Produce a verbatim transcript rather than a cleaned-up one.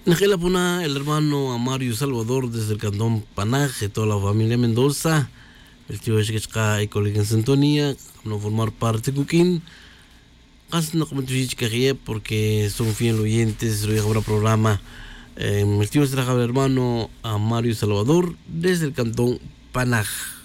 Angela Puna, el hermano Amario Salvador desde el cantón Panaje, toda la familia Mendoza, el tío Eshkechka y colega en sintonía, no formar parte de Cuquín. Casi no como porque son fieles oyentes, lo dejo el programa. Eh, el tío se trajo el hermano Amario Salvador desde el cantón Panaje.